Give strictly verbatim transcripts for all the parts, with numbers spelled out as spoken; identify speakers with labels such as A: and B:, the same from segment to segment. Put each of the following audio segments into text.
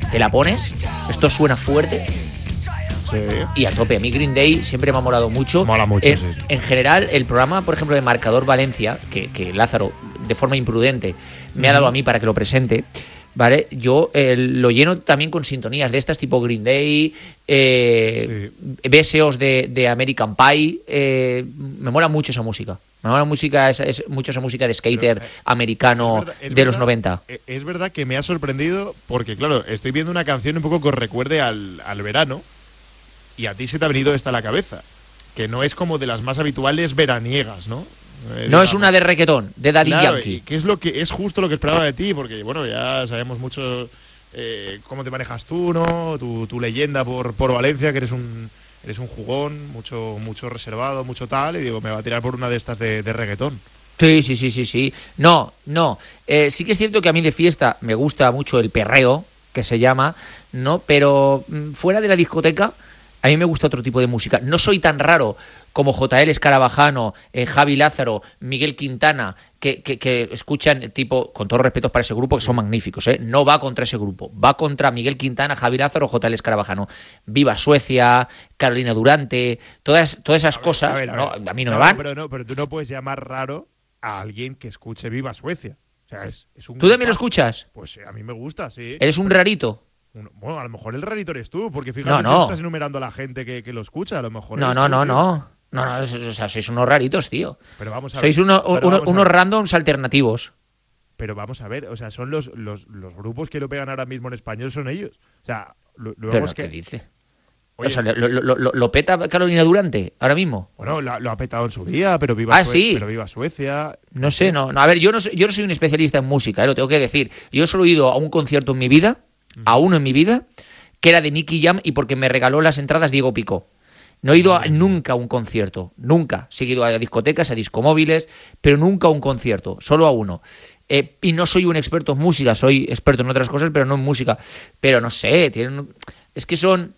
A: te la pones, esto suena fuerte.
B: Sí.
A: Y a tope. A mí Green Day siempre me ha molado mucho.
B: Mola mucho,
A: en,
B: sí.
A: En general, el programa, por ejemplo, de Marcador Valencia, que, que Lázaro, de forma imprudente, me uh-huh. ha dado a mí para que lo presente, ¿vale? Yo eh, lo lleno también con sintonías de estas tipo Green Day, eh, sí. B S Os de, de American Pie. Eh, me mola mucho esa música. Me mola música, es, es mucho esa música de skater Pero, eh, americano es verdad, es de verdad, los noventa.
B: Es verdad que me ha sorprendido porque, claro, estoy viendo una canción un poco que os recuerde al, al verano. Y a ti se te ha venido esta a la cabeza, que no es como de las más habituales veraniegas, ¿no? Eh,
A: no
B: digamos.
A: Es una de reggaetón, de Daddy
B: claro,
A: Yankee.
B: Y que es lo que es justo lo que esperaba de ti, porque bueno, ya sabemos mucho eh, cómo te manejas tú, ¿no? Tu, tu leyenda por, por Valencia, que eres un eres un jugón, mucho mucho reservado, mucho tal, y digo, me va a tirar por una de estas de, de reggaetón.
A: Sí, sí, sí, sí, sí. No, no. Eh, sí que es cierto que a mí de fiesta me gusta mucho el perreo, que se llama, ¿no? Pero mm, fuera de la discoteca, a mí me gusta otro tipo de música. No soy tan raro como J L Escarabajano, eh, Javi Lázaro, Miguel Quintana, que, que, que escuchan, tipo, con todos los respetos para ese grupo, que son magníficos, ¿eh? No va contra ese grupo. Va contra Miguel Quintana, Javi Lázaro, J L Escarabajano. Viva Suecia, Carolina Durante, todas, todas esas a ver, cosas, a, ver, a, no, ver. a mí no, no me van.
B: Pero, no, pero tú no puedes llamar raro a alguien que escuche Viva Suecia. O sea, es, es un
A: ¿Tú también lo escuchas?
B: Pues a mí me gusta, sí.
A: ¿Eres un rarito?
B: Bueno, a lo mejor el rarito eres tú, porque fíjate
A: no, no.
B: si estás enumerando a la gente que, que lo escucha, a lo mejor.
A: No, no, tú, no, no, no, no, o sea, sois unos raritos, tío.
B: Pero vamos a
A: sois
B: ver.
A: Uno,
B: pero
A: uno,
B: vamos
A: unos
B: a ver.
A: randoms alternativos.
B: Pero vamos a ver, o sea, son los, los, los grupos que lo pegan ahora mismo en español, son ellos. O sea, lo, luego
A: pero
B: es que.
A: ¿qué dice?
B: Oye,
A: o sea, lo, lo, lo, ¿lo peta Carolina Durante ahora mismo?
B: Bueno, lo, lo ha petado en su día, pero viva,
A: ah,
B: Suecia,
A: ¿sí?
B: pero viva Suecia.
A: No sé, no, no. A ver, yo no, soy, yo no soy un especialista en música, ¿eh? Lo tengo que decir. Yo solo he ido a un concierto en mi vida, uh-huh. a uno en mi vida, que era de Nicky Jam y porque me regaló las entradas Diego Picó. No he ido a, nunca a un concierto, nunca. Sí he ido a discotecas, a discomóviles, pero nunca a un concierto, solo a uno. Eh, y no soy un experto en música, soy experto en otras cosas, pero no en música. Pero no sé, tienen, es que son,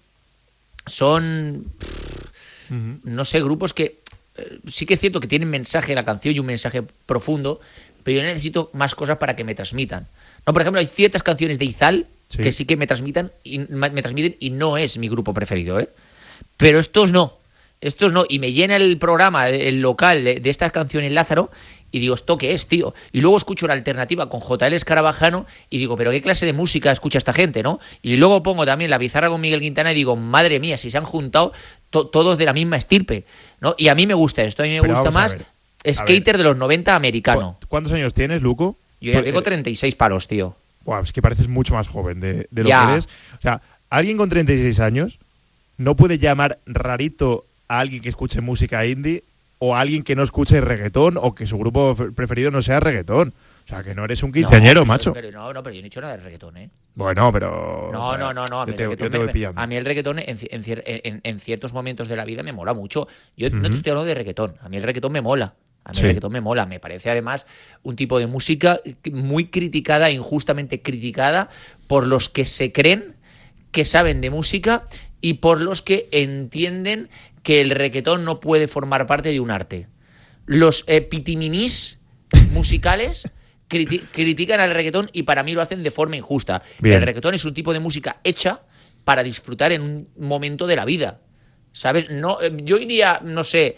A: son, uh-huh. no sé, grupos que eh, sí que es cierto que tienen mensaje en la canción y un mensaje profundo, pero yo necesito más cosas para que me transmitan. No, por ejemplo, hay ciertas canciones de Izal sí. que sí que me transmitan y me transmiten y no es mi grupo preferido, ¿eh? Pero estos no, estos no. Y me llena el programa, el local de, de estas canciones Lázaro y digo, ¿esto qué es, tío? Y luego escucho la alternativa con J L Escarabajano y digo, ¿pero qué clase de música escucha esta gente, no? Y luego pongo también la bizarra con Miguel Quintana y digo, madre mía, si se han juntado to- todos de la misma estirpe, ¿no? Y a mí me gusta esto, a mí me
B: Pero
A: gusta más skater de los noventa americano.
B: ¿Cuántos años tienes, Luco?
A: Yo ya tengo treinta y seis palos, tío.
B: Wow, es que pareces mucho más joven de, de lo
A: ya.
B: que eres. O sea, alguien con treinta y seis años no puede llamar rarito a alguien que escuche música indie o a alguien que no escuche reggaetón o que su grupo preferido no sea reggaetón. O sea, que no eres un quinceañero,
A: no,
B: macho.
A: Pero, no, no, pero yo no he dicho nada de reggaetón, ¿eh?
B: Bueno, pero...
A: No, no, no, no. A mí,
B: yo te,
A: el
B: yo te voy
A: me,
B: pillando.
A: A mí el reggaetón en, en, en, en ciertos momentos de la vida me mola mucho. Yo uh-huh. no te estoy hablando de reggaetón. A mí el reggaetón me mola. A mí sí. el reggaetón me mola. Me parece además un tipo de música muy criticada, injustamente criticada por los que se creen que saben de música y por los que entienden que el reggaetón no puede formar parte de un arte. Los eh, pitiminis musicales criti- critican al reggaetón y para mí lo hacen de forma injusta. Bien. El reggaetón es un tipo de música hecha para disfrutar en un momento de la vida, ¿sabes? No, eh, yo iría, no sé,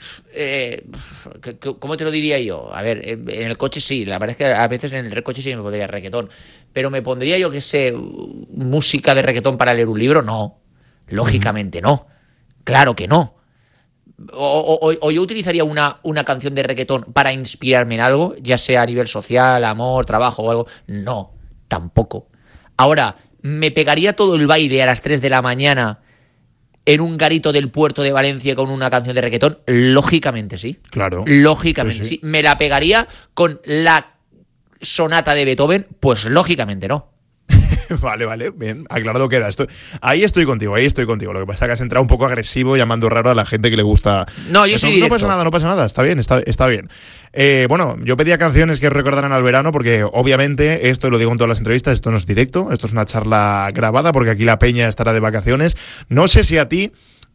A: eh, ¿cómo te lo diría yo? A ver, en el coche sí, la verdad es que a veces en el coche sí me pondría reggaetón, pero me pondría yo, que sé, música de reggaetón para leer un libro, no, lógicamente no, claro que no. O, o, o yo utilizaría una, una canción de reggaetón para inspirarme en algo, ya sea a nivel social, amor, trabajo o algo. No, tampoco. Ahora, ¿me pegaría todo el baile a las tres de la mañana en un garito del puerto de Valencia con una canción de reggaetón? Lógicamente sí.
B: Claro.
A: Lógicamente
B: sí, sí.
A: sí. ¿Me la pegaría con la sonata de Beethoven? Pues lógicamente no.
B: Vale, vale, bien, aclarado queda. Estoy, ahí estoy contigo, ahí estoy contigo. Lo que pasa es que has entrado un poco agresivo llamando raro a la gente que le gusta.
A: No, yo soy
B: No, no pasa nada, no pasa nada, está bien, está, está bien. Eh, bueno, yo pedía canciones que recordaran al verano porque obviamente, esto lo digo en todas las entrevistas, esto no es directo, esto es una charla grabada porque aquí la peña estará de vacaciones. No sé si a ti,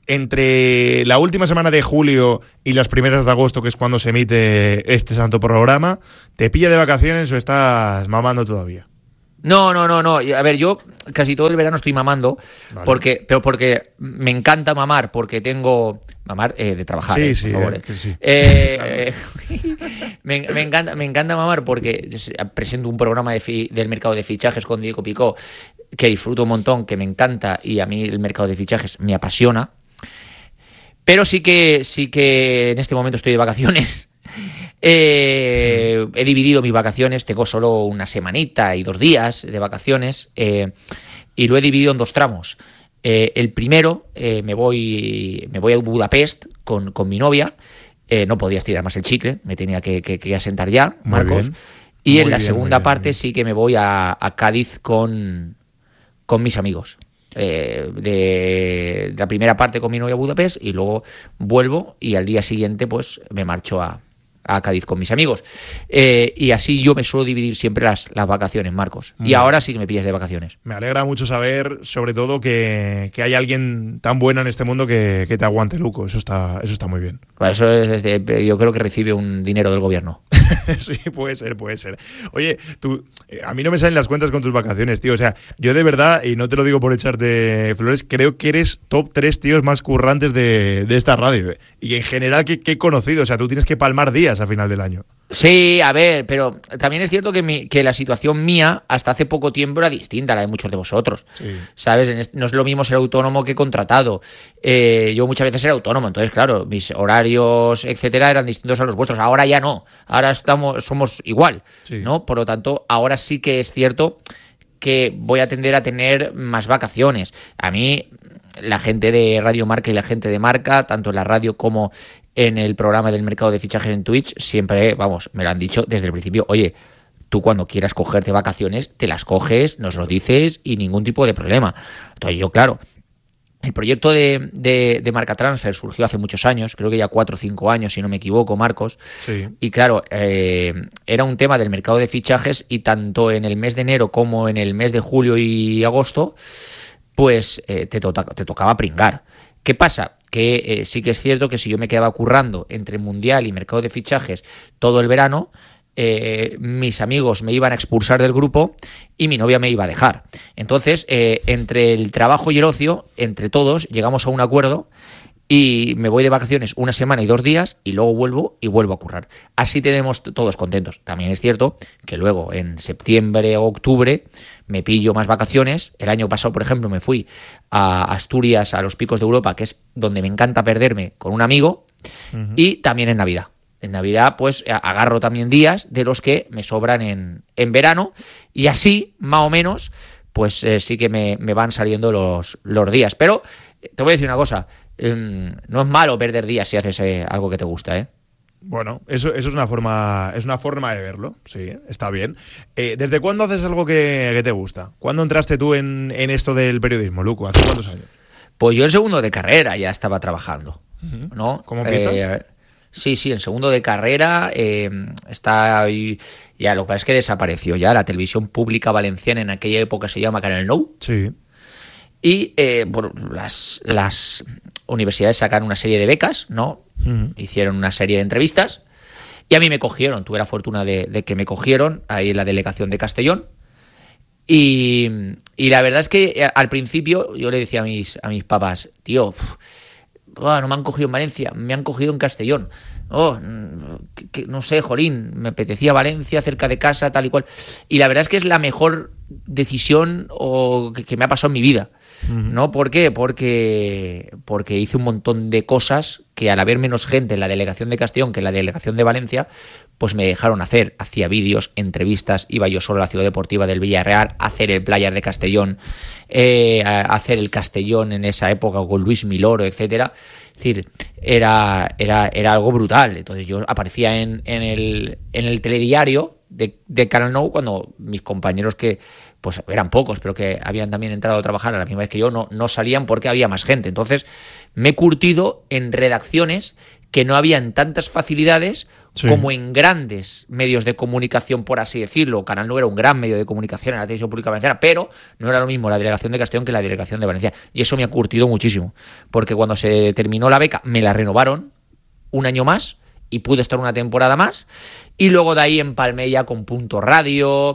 B: entre la última semana de julio y las primeras de agosto, que es cuando se emite este santo programa, ¿te pilla de vacaciones o estás mamando todavía?
A: No, no, no, no. A ver, yo casi todo el verano estoy mamando, vale. porque, pero porque me encanta mamar, porque tengo... Mamar eh, de trabajar,
B: sí,
A: eh,
B: sí,
A: por favor.
B: Eh, que sí.
A: Eh, me, me, encanta, me encanta mamar porque presento un programa de fi, del mercado de fichajes con Diego Picó que disfruto un montón, que me encanta y a mí el mercado de fichajes me apasiona. Pero sí que, sí que en este momento estoy de vacaciones. Eh, he dividido mis vacaciones, tengo solo una semanita y dos días de vacaciones eh, y lo he dividido en dos tramos. Eh, el primero, eh, me voy me voy a Budapest con, con mi novia. Eh, no podía estirar más el chicle, me tenía que, que, que asentar ya, Marcos. Muy y muy en la bien, segunda bien, parte sí que me voy a, a Cádiz con, con mis amigos. Eh, de, de la primera parte con mi novia a Budapest y luego vuelvo y al día siguiente pues me marcho a, a Cádiz con mis amigos. Eh, y así yo me suelo dividir siempre las, las vacaciones, Marcos. Muy y ahora bien. Sí que me pillas de vacaciones.
B: Me alegra mucho saber, sobre todo, que, que hay alguien tan bueno en este mundo que, que te aguante, Luco. Eso está, eso está muy bien.
A: Bueno, eso es de, yo creo que recibe un dinero del gobierno.
B: Sí, puede ser, puede ser. Oye, tú, a mí no me salen las cuentas con tus vacaciones, tío. O sea, yo de verdad, y no te lo digo por echarte flores, creo que eres top tres tíos más currantes de, de esta radio. Y en general que, que he conocido. O sea, tú tienes que palmar días a final del año.
A: Sí, a ver, pero también es cierto que, mi, que la situación mía hasta hace poco tiempo era distinta a la de muchos de vosotros. Sí. ¿Sabes? No es lo mismo ser autónomo que contratado. Eh, yo muchas veces era autónomo, entonces, claro, mis horarios, etcétera, eran distintos a los vuestros. Ahora ya no. Ahora estamos, somos igual, sí. ¿no? Por lo tanto, ahora sí que es cierto que voy a tender a tener más vacaciones. A mí, la gente de Radio Marca y la gente de Marca, tanto en la radio como en el programa del mercado de fichajes en Twitch, siempre, vamos, me lo han dicho desde el principio, oye, tú cuando quieras cogerte vacaciones, te las coges, nos lo dices y ningún tipo de problema. Entonces yo, claro, el proyecto de, de, de Marca Transfer surgió hace muchos años, creo que ya cuatro o cinco años, si no me equivoco, Marcos. Sí. Y claro, eh, era un tema del mercado de fichajes y tanto en el mes de enero como en el mes de julio y agosto, pues eh, te, to- te tocaba pringar. ¿Qué pasa? Que eh, sí que es cierto que si yo me quedaba currando entre Mundial y mercado de fichajes todo el verano, eh, mis amigos me iban a expulsar del grupo y mi novia me iba a dejar. Entonces, eh, entre el trabajo y el ocio, entre todos, llegamos a un acuerdo y me voy de vacaciones una semana y dos días y luego vuelvo y vuelvo a currar. Así tenemos todos contentos. También es cierto que luego en septiembre o octubre me pillo más vacaciones. El año pasado, por ejemplo, me fui a Asturias, a los Picos de Europa, que es donde me encanta perderme, con un amigo, uh-huh. y también en Navidad. En Navidad, pues, agarro también días de los que me sobran en, en verano y así, más o menos, pues eh, sí que me, me van saliendo los, los días. Pero te voy a decir una cosa, eh, no es malo perder días si haces eh, algo que te gusta, ¿eh?
B: Bueno, eso, eso es una forma es una forma de verlo, sí, está bien. Eh, ¿Desde cuándo haces algo que, que te gusta? ¿Cuándo entraste tú en, en esto del periodismo, Luco? ¿Hace cuántos años?
A: Pues yo en segundo de carrera ya estaba trabajando, uh-huh. ¿no?
B: ¿Cómo empiezas?
A: Eh, sí, sí, en segundo de carrera eh, está ya, lo que pasa es que desapareció ya la televisión pública valenciana, en aquella época se llama Canal Nou.
B: Sí.
A: Y eh, bueno, las, las universidades sacaron una serie de becas, ¿no? Uh-huh. Hicieron una serie de entrevistas y a mí me cogieron. Tuve la fortuna de, de que me cogieron ahí en la delegación de Castellón. Y, y la verdad es que al principio yo le decía a mis, a mis papás, tío, uf, oh, no me han cogido en Valencia, me han cogido en Castellón. Oh, que, que, no sé, jolín, me apetecía Valencia, cerca de casa, tal y cual. Y la verdad es que es la mejor decisión o que, que me ha pasado en mi vida. Uh-huh. ¿No? ¿Por qué? Porque, porque hice un montón de cosas que al haber menos gente en la delegación de Castellón que en la delegación de Valencia, pues me dejaron hacer. Hacía vídeos, entrevistas, iba yo solo a la ciudad deportiva del Villarreal, a hacer el Playas de Castellón, eh, a hacer el Castellón en esa época con Luis Miloro, etcétera. Es decir, era, era, era algo brutal. Entonces yo aparecía en, en, el, en el telediario de, de Canal Nou cuando mis compañeros que pues eran pocos, pero que habían también entrado a trabajar a la misma vez que yo, no, no salían porque había más gente. Entonces me he curtido en redacciones que no habían tantas facilidades, sí, como en grandes medios de comunicación, por así decirlo. Canal Nou era un gran medio de comunicación en la televisión pública valenciana, pero no era lo mismo la delegación de Castellón que la delegación de Valencia. Y eso me ha curtido muchísimo, porque cuando se terminó la beca me la renovaron un año más y pude estar una temporada más. Y luego de ahí empalmé ya con Punto Radio,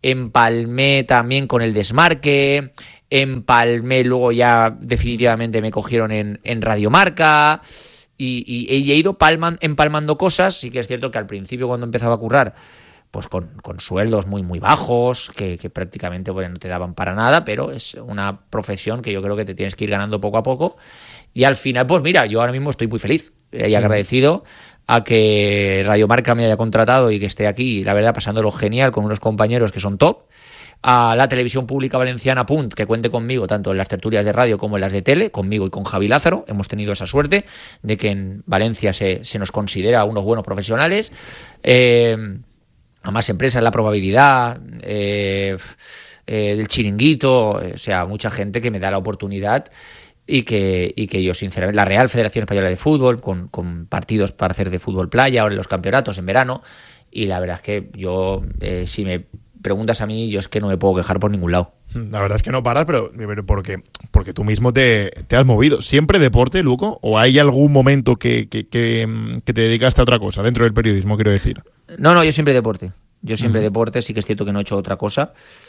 A: empalmé también con el Desmarque, empalmé, luego ya definitivamente me cogieron en, en Radio Marca y, y, y he ido palman, empalmando cosas. Sí que es cierto que al principio cuando empezaba a currar, pues con, con sueldos muy muy bajos, que, que prácticamente bueno, no te daban para nada, pero es una profesión que yo creo que te tienes que ir ganando poco a poco. Y al final, pues mira, yo ahora mismo estoy muy feliz y sí. agradecido a que Radio Marca me haya contratado y que esté aquí, la verdad, pasándolo genial con unos compañeros que son top. A la Televisión Pública Valenciana, Punt, que cuente conmigo tanto en las tertulias de radio como en las de tele, conmigo y con Javi Lázaro. Hemos tenido esa suerte de que en Valencia se, se nos considera unos buenos profesionales. Eh, a más empresas, La Probabilidad, eh, eh, el Chiringuito, o sea, mucha gente que me da la oportunidad y que, y que yo, sinceramente, la Real Federación Española de Fútbol, con, con partidos para hacer de fútbol playa, ahora en los campeonatos en verano, y la verdad es que yo, eh, si me preguntas a mí, yo es que no me puedo quejar por ningún lado.
B: La verdad es que no paras, pero, pero porque, porque tú mismo te, te has movido. ¿Siempre deporte, Luco? ¿O hay algún momento que, que, que, que te dedicaste a otra cosa, dentro del periodismo, quiero decir?
A: No, no, yo siempre deporte. Yo siempre
B: Uh-huh.
A: deporte, sí que es cierto que no he hecho otra cosa.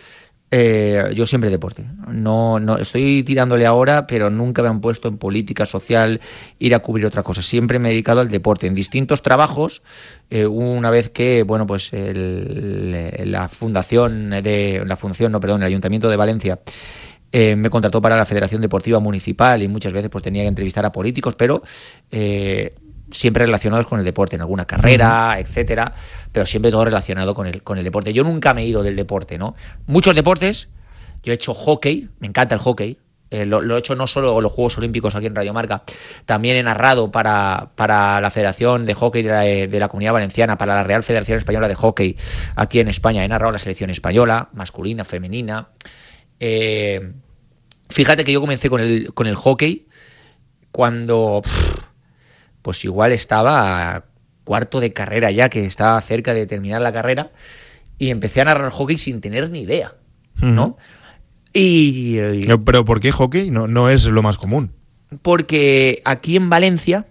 A: Eh, yo siempre deporte. No, no, estoy tirándole ahora, pero nunca me han puesto en política social ir a cubrir otra cosa. Siempre me he dedicado al deporte en distintos trabajos. Eh, una vez que, bueno, pues el, la fundación de la fundación, no, perdón, el Ayuntamiento de Valencia eh, me contrató para la Federación Deportiva Municipal y muchas veces pues tenía que entrevistar a políticos, pero eh, siempre relacionados con el deporte, en alguna carrera, uh-huh. etcétera, pero siempre todo relacionado con el, con el deporte. Yo nunca me he ido del deporte, ¿no? Muchos deportes, yo he hecho hockey, me encanta el hockey, eh, lo, lo he hecho no solo en los Juegos Olímpicos aquí en Radio Marca, también he narrado para, para la Federación de Hockey de la, de la Comunidad Valenciana, para la Real Federación Española de Hockey aquí en España, he narrado la selección española, masculina, femenina. Eh, fíjate que yo comencé con el, con el hockey cuando... Pff, pues igual estaba a cuarto de carrera ya, que estaba cerca de terminar la carrera, y empecé a narrar hockey sin tener ni idea, ¿no? Uh-huh. Y, y...
B: ¿Pero por qué hockey? No, no es lo más común.
A: Porque aquí en Valencia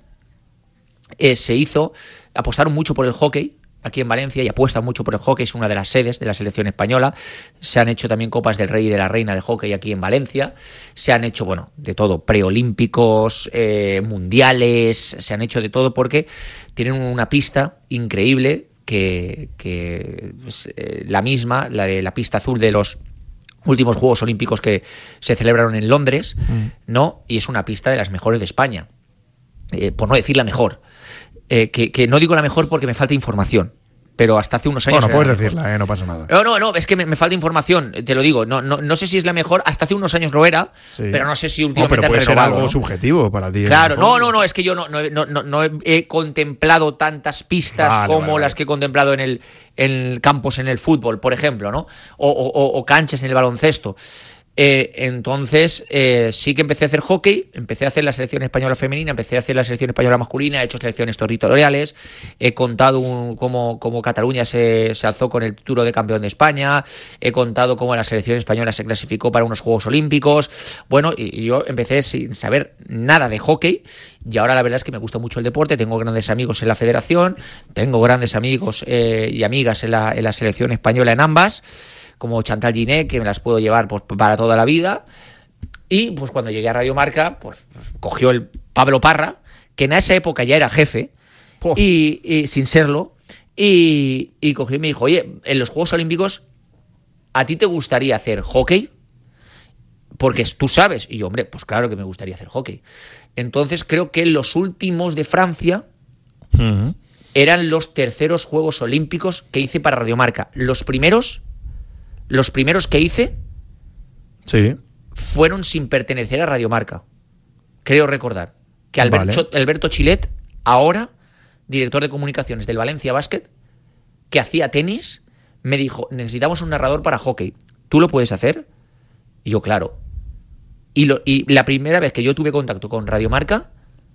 A: eh, se hizo, apostaron mucho por el hockey, aquí en Valencia, y apuestan mucho por el hockey, es una de las sedes de la selección española. Se han hecho también Copas del Rey y de la Reina de hockey aquí en Valencia. Se han hecho, bueno, de todo, preolímpicos, eh, mundiales, se han hecho de todo porque tienen una pista increíble que, que es eh, la misma, la de la pista azul de los últimos Juegos Olímpicos que se celebraron en Londres, mm. ¿no? Y es una pista de las mejores de España, eh, por no decir la mejor. Eh, que, que no digo la mejor porque me falta información, pero hasta hace unos años...
B: Bueno, puedes decirla, eh, no pasa nada.
A: No, no, no, es que me, me falta información, te lo digo. No, no, no sé si es la mejor, hasta hace unos años lo era, sí. pero no sé si últimamente...
B: No, pero puede
A: han
B: ser algo
A: ¿no?
B: subjetivo para ti.
A: Claro, no, no, no, es que yo no, no, no, no, no he contemplado tantas pistas vale, como vale, las vale. que he contemplado en el en campos en el fútbol, por ejemplo, ¿no? O, o, o canchas en el baloncesto. Eh, entonces eh, sí que empecé a hacer hockey, empecé a hacer la selección española femenina, empecé a hacer la selección española masculina, he hecho selecciones territoriales, he contado un, cómo, cómo Cataluña se, se alzó con el título de campeón de España, he contado cómo la selección española se clasificó para unos Juegos Olímpicos. Bueno, y, y yo empecé sin saber nada de hockey y ahora la verdad es que me gusta mucho el deporte, tengo grandes amigos en la federación, tengo grandes amigos eh, y amigas en la, en la selección española en ambas, como Chantal Giné, que me las puedo llevar pues, para toda la vida. Y pues cuando llegué a Radio Marca, pues, pues cogió el Pablo Parra, que en esa época ya era jefe, oh. y, y sin serlo, y, y cogió y me dijo, oye, en los Juegos Olímpicos, ¿a ti te gustaría hacer hockey? Porque tú sabes. Y yo, hombre, pues claro que me gustaría hacer hockey. Entonces creo que los últimos de Francia uh-huh. eran los terceros Juegos Olímpicos que hice para Radio Marca. Los primeros... Los primeros que hice
B: sí.
A: fueron sin pertenecer a Radio Marca. Creo recordar que Alberto, vale. Alberto Chilet, ahora director de comunicaciones del Valencia Basket, que hacía tenis, me dijo, necesitamos un narrador para hockey. ¿Tú lo puedes hacer? Y yo, claro. Y, lo, y la primera vez que yo tuve contacto con Radio Marca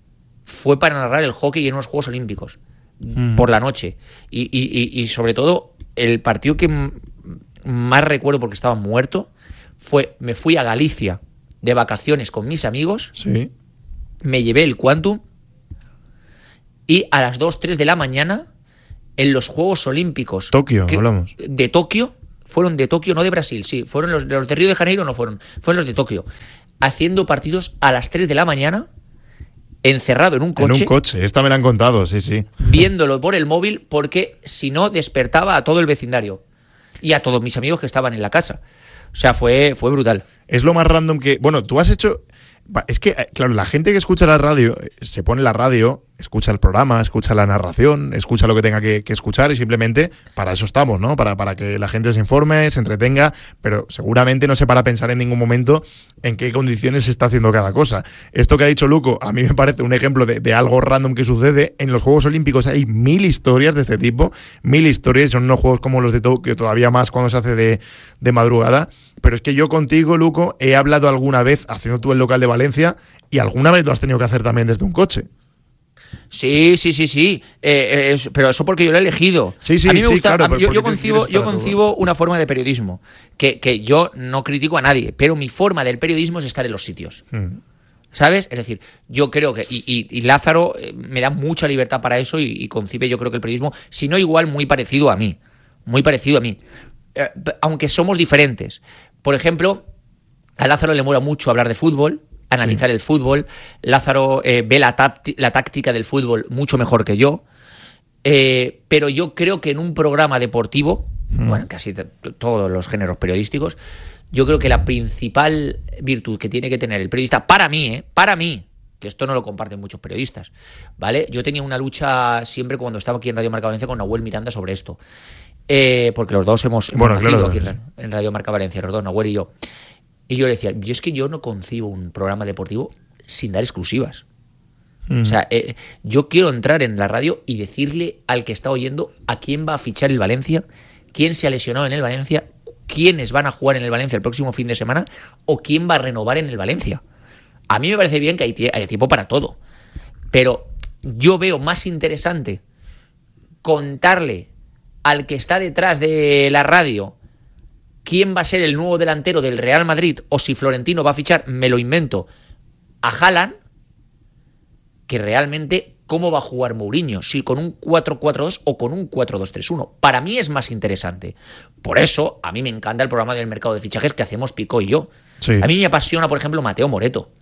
A: fue para narrar el hockey en unos Juegos Olímpicos, mm. por la noche. Y, y, y, y sobre todo, el partido que más recuerdo porque estaba muerto fue, me fui a Galicia de vacaciones con mis amigos,
B: sí.
A: me llevé el Quantum y a las dos, tres de la mañana en los Juegos Olímpicos
B: Tokio, hablamos.
A: de Tokio fueron de Tokio, no de Brasil, sí, fueron los, los de Río de Janeiro, no fueron, fueron los de Tokio, haciendo partidos a las tres de la mañana, encerrado en un coche.
B: En un coche, esta me la han contado, sí, sí.
A: Viéndolo por el móvil, porque si no despertaba a todo el vecindario y a todos mis amigos que estaban en la casa. O sea, fue, fue brutal.
B: Es lo más random que... Bueno, tú has hecho... Es que, claro, la gente que escucha la radio, se pone la radio, escucha el programa, escucha la narración, escucha lo que tenga que, que escuchar y simplemente para eso estamos, ¿no? Para, para que la gente se informe, se entretenga, pero seguramente no se para a pensar en ningún momento en qué condiciones se está haciendo cada cosa. Esto que ha dicho Luco, a mí me parece un ejemplo de, de algo random que sucede. En los Juegos Olímpicos hay mil historias de este tipo, mil historias, son unos juegos como los de Tokio, todavía más cuando se hace de, de madrugada. Pero es que yo contigo, Luco, he hablado alguna vez haciendo tú el local de Valencia y alguna vez lo has tenido que hacer también desde un coche.
A: Sí, sí, sí, sí. Eh, eh, pero eso porque yo lo he elegido.
B: Sí, sí,
A: a mí me
B: sí,
A: gusta.
B: claro,
A: a mí, yo, yo concibo, yo
B: todo.
A: concibo una forma de periodismo que, que yo no critico a nadie, pero mi forma del periodismo es estar en los sitios. Mm. ¿Sabes? Es decir, yo creo que. Y, y, y Lázaro me da mucha libertad para eso y, y concibe, yo creo que el periodismo, si no igual, muy parecido a mí. Muy parecido a mí. Eh, aunque somos diferentes. Por ejemplo, a Lázaro le mola mucho hablar de fútbol, analizar sí. el fútbol. Lázaro eh, ve la, tácti- la táctica del fútbol mucho mejor que yo. Eh, pero yo creo que en un programa deportivo, mm. bueno, casi t- todos los géneros periodísticos, yo creo que la principal virtud que tiene que tener el periodista, para mí, ¿eh? para mí, que esto no lo comparten muchos periodistas, ¿vale? Yo tenía una lucha siempre cuando estaba aquí en Radio Marca Valencia con Nahuel Miranda sobre esto. Eh, porque los dos hemos, hemos
B: bueno,
A: nacido
B: claro,
A: aquí en, en Radio Marca Valencia, los dos, Nahuel y yo. Y yo le decía, yo es que yo no concibo un programa deportivo sin dar exclusivas. Mm. O sea, eh, yo quiero entrar en la radio y decirle al que está oyendo a quién va a fichar el Valencia, quién se ha lesionado en el Valencia, quiénes van a jugar en el Valencia el próximo fin de semana o quién va a renovar en el Valencia. A mí me parece bien que hay, tie- hay tiempo para todo, pero yo veo más interesante contarle al que está detrás de la radio quién va a ser el nuevo delantero del Real Madrid o si Florentino va a fichar, me lo invento, a Haaland, que realmente cómo va a jugar Mourinho, si con un cuatro cuatro dos o con un cuatro dos tres uno. Para mí es más interesante. Por eso a mí me encanta el programa del mercado de fichajes que hacemos Pico y yo. Sí. A mí me apasiona, por ejemplo, Mateo Moreto.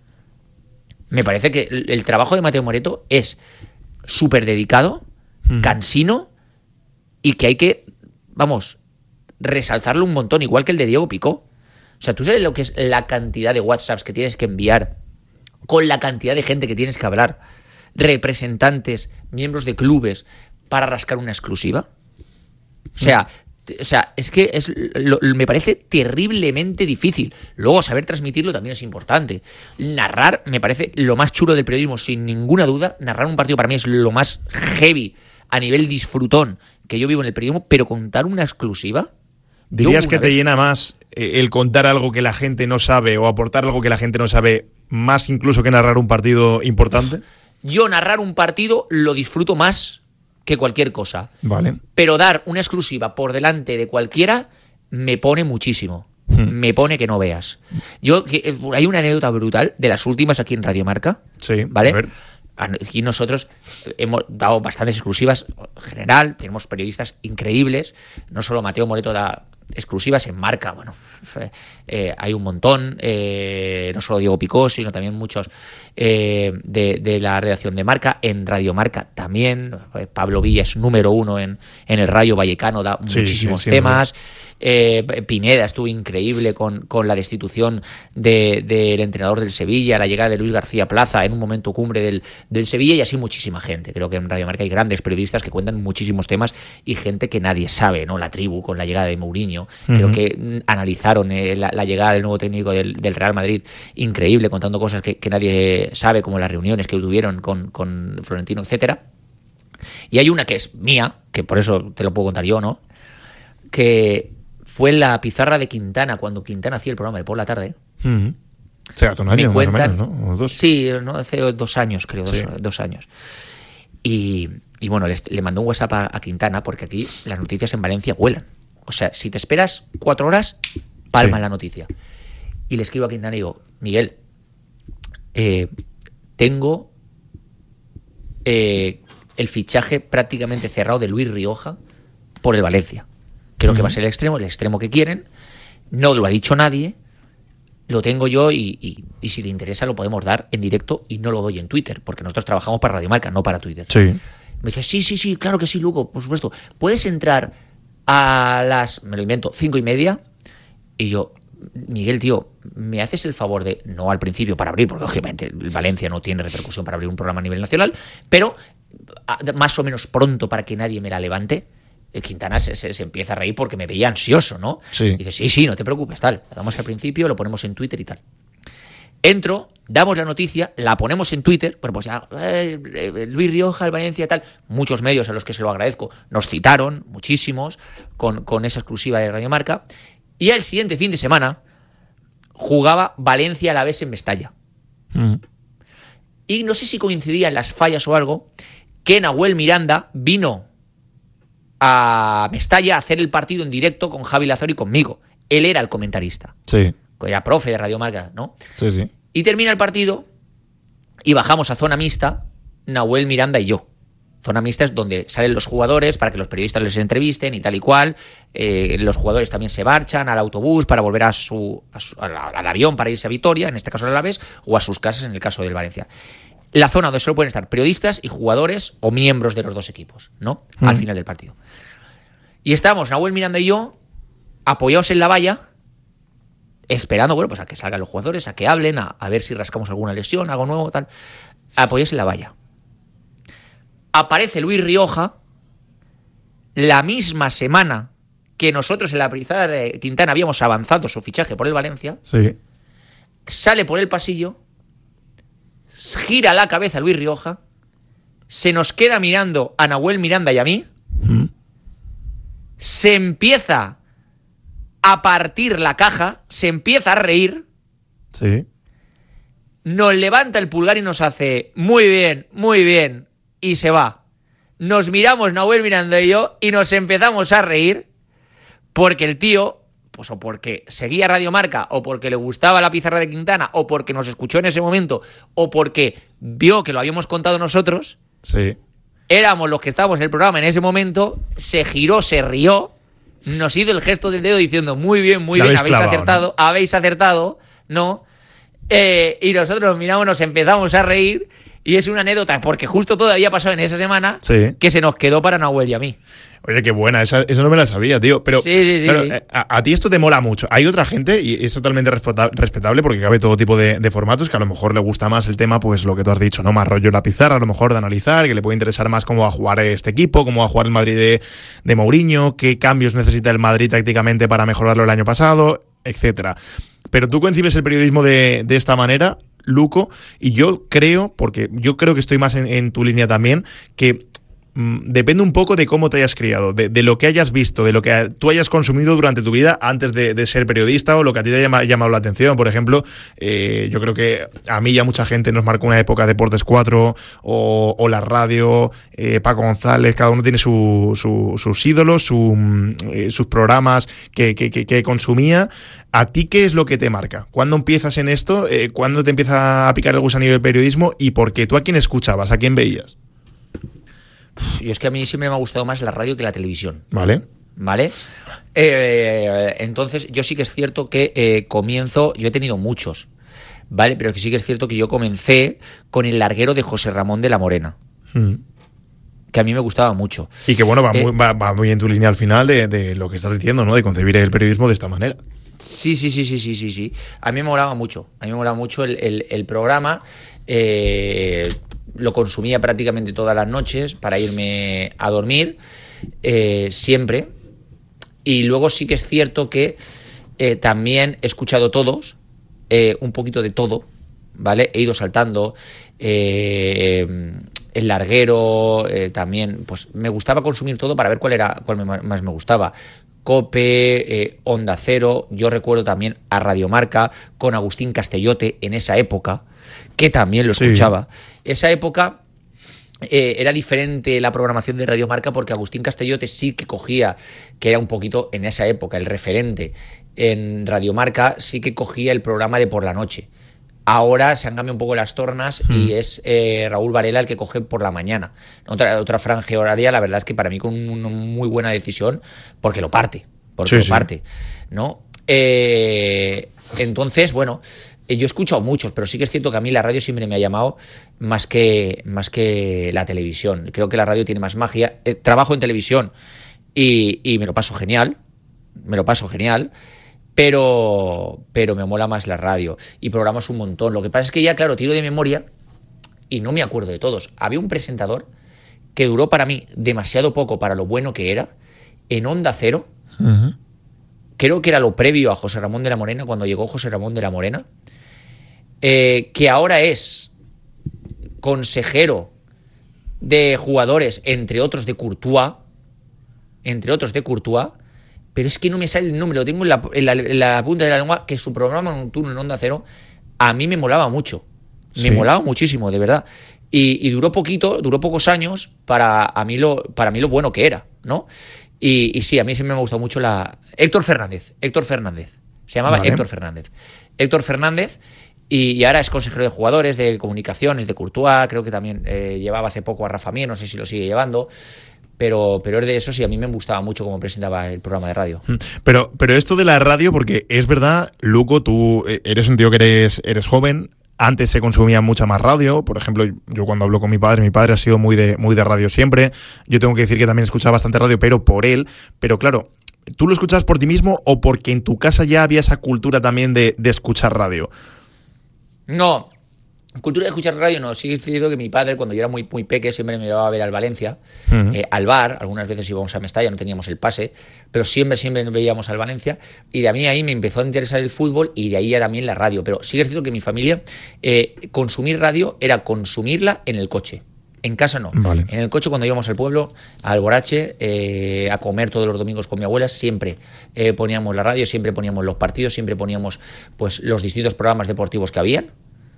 A: Me parece que el, el trabajo de Mateo Moreto es súper dedicado, mm. cansino, y que hay que, vamos, resaltarlo un montón, igual que el de Diego Picó. O sea, ¿tú sabes lo que es la cantidad de WhatsApps que tienes que enviar con la cantidad de gente que tienes que hablar? Representantes, miembros de clubes, para rascar una exclusiva. O sea, o sea es que es, lo, me parece terriblemente difícil. Luego, saber transmitirlo también es importante. Narrar me parece lo más chulo del periodismo, sin ninguna duda. Narrar un partido para mí es lo más heavy a nivel disfrutón que yo vivo en el periodismo, pero contar una exclusiva...
B: ¿Dirías que te
A: vez...
B: llena más el contar algo que la gente no sabe o aportar algo que la gente no sabe, más incluso que narrar un partido importante?
A: Yo narrar un partido lo disfruto más que cualquier cosa.
B: Vale.
A: Pero dar una exclusiva por delante de cualquiera me pone muchísimo. Hmm. Me pone que no veas. Yo hay una anécdota brutal de las últimas aquí en Radio Marca.
B: Sí,
A: ¿vale?
B: A ver.
A: Aquí nosotros hemos dado bastantes exclusivas en general, tenemos periodistas increíbles, no solo Mateo Moreto da exclusivas en Marca, bueno, eh, hay un montón, eh, no solo Diego Picó, sino también muchos eh, de, de la redacción de Marca, en Radio Marca también, Pablo Villa es número uno en, en el Rayo Vallecano, da sí, muchísimos sí, temas. Eh, Pineda estuvo increíble con, con la destitución de, del entrenador del Sevilla, la llegada de Luis García Plaza en un momento cumbre del, del Sevilla, y así muchísima gente. Creo que en Radio Marca hay grandes periodistas que cuentan muchísimos temas y gente que nadie sabe, ¿no? La Tribu con la llegada de Mourinho, uh-huh. creo que analizaron eh, la, la llegada del nuevo técnico del, del Real Madrid, increíble, contando cosas que, que nadie sabe, como las reuniones que tuvieron con, con Florentino, etcétera. Y hay una que es mía, que por eso te lo puedo contar yo, ¿no? Que fue la pizarra de Quintana, cuando Quintana hacía el programa de por la tarde.
B: Uh-huh. O sea, hace un año
A: cuentan,
B: más o menos, ¿no? O dos.
A: Sí, ¿no? Hace dos años, creo, dos, sí. dos años. Y, y bueno, le, le mandó un WhatsApp a, a Quintana, porque aquí las noticias en Valencia vuelan. O sea, si te esperas cuatro horas, palma sí. la noticia. Y le escribo a Quintana y digo, Miguel, eh, tengo eh, el fichaje prácticamente cerrado de Luis Rioja por el Valencia. Creo
B: uh-huh.
A: que va a ser el extremo, el extremo que quieren. No lo ha dicho nadie. Lo tengo yo y, y, y si te interesa lo podemos dar en directo y no lo doy en Twitter, porque nosotros trabajamos para Radio Marca, no para Twitter.
B: Sí.
A: Me dice, sí, sí, sí, claro que sí, Luco, por supuesto. ¿Puedes entrar a las, me lo invento, cinco y media? Y yo, Miguel, tío, ¿me haces el favor de, no al principio para abrir, porque lógicamente el Valencia no tiene repercusión para abrir un programa a nivel nacional, pero a, más o menos pronto para que nadie me la levante? Quintana se, se, se empieza a reír porque me veía ansioso, ¿no?
B: Sí.
A: Y dice, sí, sí, no te preocupes, tal. La damos al principio, lo ponemos en Twitter y tal. Entro, damos la noticia, la ponemos en Twitter, bueno, pues ya, eh, eh, Luis Rioja, el Valencia y tal. Muchos medios a los que se lo agradezco nos citaron, muchísimos, con, con esa exclusiva de Radio Marca. Y al siguiente fin de semana jugaba Valencia a la vez en Mestalla.
B: Mm.
A: Y no sé si coincidían las fallas o algo, que Nahuel Miranda vino a Mestalla a hacer el partido en directo con Javi Lazor y conmigo. Él era el comentarista.
B: Sí.
A: Era profe de Radio Marca, ¿no?
B: Sí, sí.
A: Y termina el partido y bajamos a zona mixta, Nahuel Miranda y yo. Zona mixta es donde salen los jugadores para que los periodistas les entrevisten y tal y cual. Eh, los jugadores también se marchan al autobús para volver a su, a su, al avión para irse a Vitoria, en este caso al Alavés, o a sus casas en el caso del Valencia. La zona donde solo pueden estar periodistas y jugadores o miembros de los dos equipos, ¿no? Mm. Al final del partido. Y estamos, Nahuel Miranda y yo, apoyados en la valla, esperando, bueno, pues a que salgan los jugadores, a que hablen, a, a ver si rascamos alguna lesión, algo nuevo, tal. Apoyados en la valla. Aparece Luis Rioja la misma semana que nosotros en la Prizada de Quintana habíamos avanzado su fichaje por el Valencia.
B: Sí.
A: Sale por el pasillo, gira la cabeza Luis Rioja, se nos queda mirando a Nahuel Miranda y a mí, ¿Mm? se empieza a partir la caja, se empieza a reír,
B: sí.
A: nos levanta el pulgar y nos hace muy bien, muy bien, y se va. Nos miramos Nahuel Miranda y yo y nos empezamos a reír porque el tío, pues o porque seguía Radio Marca, o porque le gustaba la pizarra de Quintana, o porque nos escuchó en ese momento, o porque vio que lo habíamos contado nosotros.
B: Sí.
A: Éramos los que estábamos en el programa en ese momento, se giró, se rió, nos hizo el gesto del dedo diciendo muy bien, muy bien, habéis, habéis clavado, acertado, ¿no? habéis acertado, ¿no? Eh, y nosotros nos miramos, nos empezamos a reír, y es una anécdota, porque justo todavía pasó en esa semana, sí. que se nos quedó para Nahuel y a mí.
B: Oye, qué buena, esa, esa no me la sabía, tío. Pero
A: sí, sí,
B: claro,
A: sí.
B: A, a ti esto te mola mucho. Hay otra gente, y es totalmente respetable porque cabe todo tipo de, de formatos, que a lo mejor le gusta más el tema, pues lo que tú has dicho, ¿no? Más rollo en la pizarra, a lo mejor de analizar, que le puede interesar más cómo va a jugar este equipo, cómo va a jugar el Madrid de, de Mourinho, qué cambios necesita el Madrid tácticamente para mejorarlo el año pasado, etcétera. Pero tú concibes el periodismo de, de esta manera, Luco, y yo creo, porque yo creo que estoy más en, en tu línea también, que depende un poco de cómo te hayas criado, de, de lo que hayas visto, de lo que tú hayas consumido durante tu vida antes de, de ser periodista o lo que a ti te haya llamado la atención. Por ejemplo, eh, yo creo que a mí y a mucha gente nos marcó una época Deportes cuatro o, o la radio, eh, Paco González, cada uno tiene su, su, sus ídolos, su, eh, sus programas que, que, que, que consumía. ¿A ti qué es lo que te marca? ¿Cuándo empiezas en esto? Eh, ¿Cuándo te empieza a picar el gusanillo del periodismo? ¿Y por qué? ¿Tú a quién escuchabas? ¿A quién veías?
A: Yo es que a mí siempre me ha gustado más la radio que la televisión.
B: Vale.
A: ¿Vale? Eh, entonces, yo sí que es cierto que eh, comienzo... Yo he tenido muchos, ¿vale? Pero que sí que es cierto que yo comencé con El larguero de José Ramón de la Morena. Mm. Que a mí me gustaba mucho.
B: Y que, bueno, va,
A: eh,
B: muy, va, va muy en tu línea al final de, de lo que estás diciendo, ¿no? De concebir el periodismo de esta manera.
A: Sí, sí, sí, sí, sí, sí, sí. A mí me molaba mucho. A mí me molaba mucho el, el, el programa. Eh... Lo consumía prácticamente todas las noches para irme a dormir, eh, siempre. Y luego sí que es cierto que eh, también he escuchado todos, eh, un poquito de todo, ¿vale? He ido saltando, eh, El larguero, eh, también, pues me gustaba consumir todo para ver cuál era, cuál me, más me gustaba. COPE, eh, Onda Cero, yo recuerdo también a Radio Marca con Agustín Castellote en esa época, que también lo escuchaba. Sí. Esa época eh, era diferente la programación de Radio Marca porque Agustín Castellote sí que cogía, que era un poquito en esa época el referente en Radio Marca, sí que cogía el programa de por la noche. ahora se han cambiado un poco las tornas mm. y es eh, Raúl Varela el que coge por la mañana. Otra, otra franja horaria, la verdad es que para mí con una muy buena decisión, porque lo parte, porque sí, lo sí. parte, ¿no? Eh, entonces, bueno, yo he escuchado muchos, pero sí que es cierto que a mí la radio siempre me ha llamado más que, más que la televisión. Creo que la radio tiene más magia. Eh, trabajo en televisión y, y me lo paso genial, me lo paso genial, pero, pero me mola más la radio. Y programas un montón. Lo que pasa es que ya, claro, tiro de memoria y no me acuerdo de todos. Había un presentador que duró para mí demasiado poco para lo bueno que era, en Onda Cero. Uh-huh. Creo que era lo previo a José Ramón de la Morena, cuando llegó José Ramón de la Morena. Eh, que ahora es consejero de jugadores, entre otros de Courtois, entre otros de Courtois, pero es que no me sale el nombre, lo tengo en la, en la, en la punta de la lengua, que su programa nocturno en Onda Cero a mí me molaba mucho, me sí. molaba muchísimo, de verdad, y, y duró poquito, duró pocos años para a mí lo, para mí lo bueno que era, ¿no? Y, y sí, a mí siempre me ha gustado mucho la... Héctor Fernández, Héctor Fernández, se llamaba vale. Héctor Fernández, Héctor Fernández. Y ahora es consejero de jugadores, de comunicaciones, de Courtois, creo que también eh, llevaba hace poco a Rafa Mier, no sé si lo sigue llevando, pero, pero es de eso, sí, a mí me gustaba mucho cómo presentaba el programa de radio.
B: Pero, pero esto de la radio, porque es verdad, Luco, tú eres un tío que eres, eres joven, antes se consumía mucha más radio, por ejemplo, yo cuando hablo con mi padre, mi padre ha sido muy de, muy de radio siempre, yo tengo que decir que también escuchaba bastante radio, pero por él, pero claro, ¿tú lo escuchabas por ti mismo o porque en tu casa ya había esa cultura también de, de escuchar radio?
A: No, cultura de escuchar radio no. Sí he decidido que mi padre, cuando yo era muy, muy peque, siempre me llevaba a ver al Valencia, uh-huh. eh, al bar. Algunas veces íbamos a Mestalla, no teníamos el pase, pero siempre, siempre veíamos al Valencia. Y de a mí ahí me empezó a interesar el fútbol y de ahí ya también la radio. Pero sí es cierto que mi familia, eh, consumir radio era consumirla en el coche. En casa no. Vale. En el coche, cuando íbamos al pueblo, al Borache, eh, a comer todos los domingos con mi abuela, siempre eh, poníamos la radio, siempre poníamos los partidos, siempre poníamos pues los distintos programas deportivos que habían.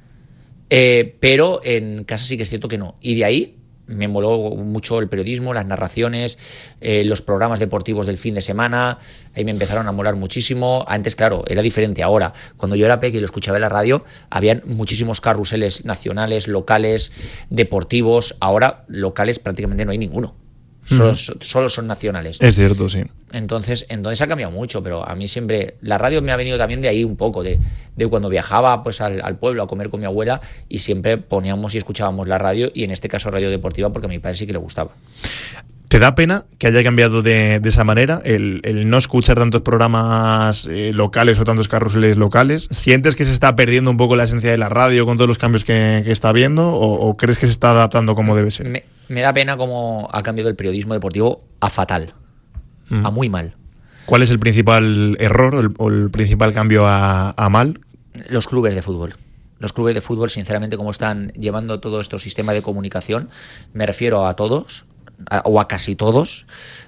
A: Eh, pero en casa sí que es cierto que no. Y de ahí me moló mucho el periodismo, las narraciones, eh, los programas deportivos del fin de semana. Ahí me empezaron a molar muchísimo. Antes, claro, era diferente. Ahora, cuando yo era pequeño y lo escuchaba en la radio, habían muchísimos carruseles nacionales, locales, deportivos. Ahora, locales prácticamente no hay ninguno. Solo, uh-huh. solo son nacionales.
B: Es cierto, sí.
A: Entonces, entonces ha cambiado mucho, pero a mí siempre... La radio me ha venido también de ahí un poco, de, de cuando viajaba pues al, al pueblo a comer con mi abuela y siempre poníamos y escuchábamos la radio, y en este caso radio deportiva, porque a mi padre sí que le gustaba.
B: ¿Te da pena que haya cambiado de, de esa manera el, el no escuchar tantos programas eh, locales o tantos carruseles locales? ¿Sientes que se está perdiendo un poco la esencia de la radio con todos los cambios que, que está habiendo o, o crees que se está adaptando como debe ser?
A: Me, me da pena cómo ha cambiado el periodismo deportivo a fatal, mm. a muy mal.
B: ¿Cuál es el principal error o el, o el principal cambio a, a mal?
A: Los clubes de fútbol. Los clubes de fútbol, sinceramente, cómo están llevando todo este sistema de comunicación, me refiero a todos, o a casi todos,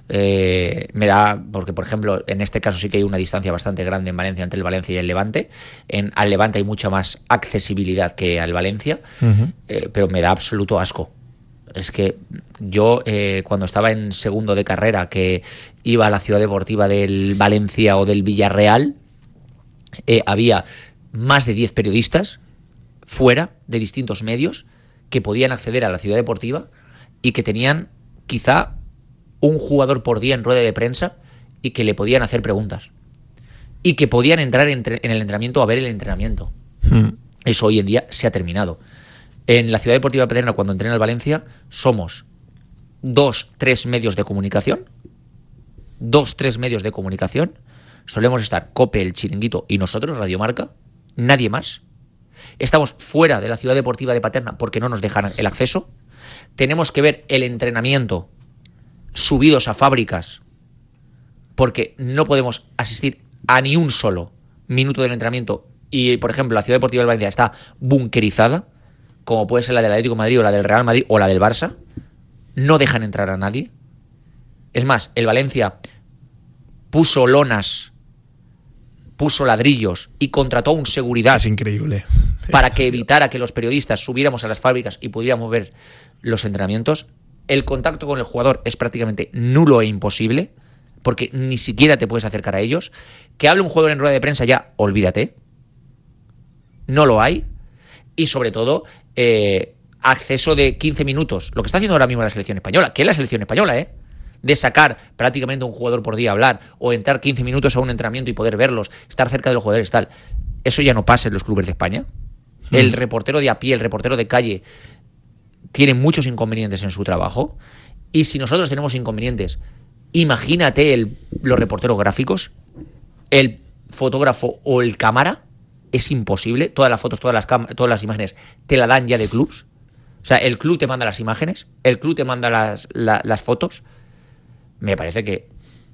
A: eh, me da, porque por ejemplo en este caso sí que hay una distancia bastante grande en Valencia entre el Valencia y el Levante. En, al Levante hay mucha más accesibilidad que al Valencia, uh-huh. eh, pero me da absoluto asco. Es que yo eh, cuando estaba en segundo de carrera, que iba a la ciudad deportiva del Valencia o del Villarreal, eh, había más de diez periodistas fuera de distintos medios que podían acceder a la ciudad deportiva y que tenían quizá un jugador por día en rueda de prensa y que le podían hacer preguntas y que podían entrar en, en el entrenamiento a ver el entrenamiento. Hmm. Eso hoy en día se ha terminado. En la Ciudad Deportiva Paterna, cuando entrena el Valencia, somos dos, tres medios de comunicación, dos, tres medios de comunicación, solemos estar COPE, El Chiringuito y nosotros, Radio Marca, nadie más. Estamos fuera de la Ciudad Deportiva de Paterna porque no nos dejan el acceso. Tenemos que ver el entrenamiento subidos a fábricas porque no podemos asistir a ni un solo minuto del entrenamiento. Y, por ejemplo, la Ciudad Deportiva de Valencia está bunkerizada, como puede ser la del Atlético de Madrid o la del Real Madrid o la del Barça. No dejan entrar a nadie. Es más, el Valencia puso lonas, puso ladrillos y contrató un seguridad.
B: Es increíble.
A: Para que evitara que los periodistas subiéramos a las fábricas y pudiéramos ver los entrenamientos. El contacto con el jugador es prácticamente nulo e imposible, porque ni siquiera te puedes acercar a ellos. Que hable un jugador en rueda de prensa ya, olvídate. No lo hay. y sobre todo eh, acceso de quince minutos, lo que está haciendo ahora mismo la selección española, que es la selección española, ¿eh? De sacar prácticamente un jugador por día a hablar, o entrar quince minutos a un entrenamiento y poder verlos, estar cerca de los jugadores, tal. Eso ya no pasa en los clubes de España. Mm. El reportero de a pie, el reportero de calle, tiene muchos inconvenientes en su trabajo, y si nosotros tenemos inconvenientes, imagínate el, los reporteros gráficos, el fotógrafo o el cámara. Es imposible. Todas las fotos, todas las cam- todas las imágenes te la dan ya de clubs. O sea, el club te manda las imágenes, el club te manda las, la, las fotos. Me parece que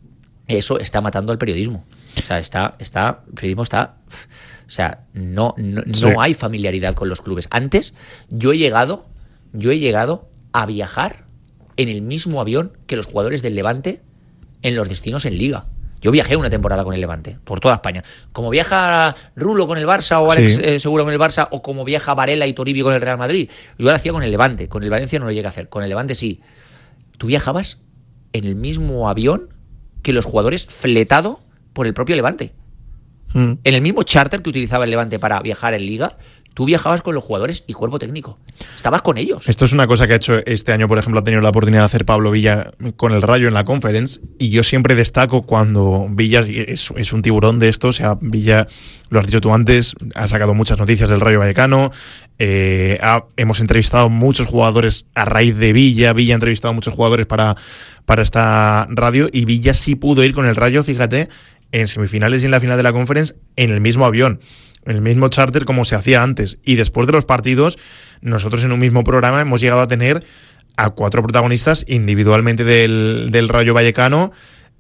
A: eso está matando al periodismo. O sea, está, está, el periodismo está... O sea, no, no, sí. no hay familiaridad con los clubes. Antes, yo he llegado, yo he llegado a viajar en el mismo avión que los jugadores del Levante en los destinos en Liga. Yo viajé una temporada con el Levante, por toda España. Como viaja Rulo con el Barça, o Alex sí. eh, Segura con el Barça, o como viaja Varela y Toribio con el Real Madrid. Yo lo hacía con el Levante, con el Valencia no lo llegué a hacer. Con el Levante sí. Tú viajabas en el mismo avión que los jugadores, fletado por el propio Levante. Mm. En el mismo charter que utilizaba el Levante para viajar en Liga, tú viajabas con los jugadores y cuerpo técnico. Estabas con ellos.
B: Esto es una cosa que ha hecho este año, por ejemplo, ha tenido la oportunidad de hacer Pablo Villa con el Rayo en la Conference, y yo siempre destaco cuando Villa es, es un tiburón de esto. O sea, Villa, lo has dicho tú antes, ha sacado muchas noticias del Rayo Vallecano, eh, ha, hemos entrevistado muchos jugadores a raíz de Villa, Villa ha entrevistado a muchos jugadores para, para esta radio, y Villa sí pudo ir con el Rayo, fíjate, en semifinales y en la final de la Conference en el mismo avión, en el mismo charter como se hacía antes. Y después de los partidos, nosotros en un mismo programa hemos llegado a tener a cuatro protagonistas individualmente del, del Rayo Vallecano,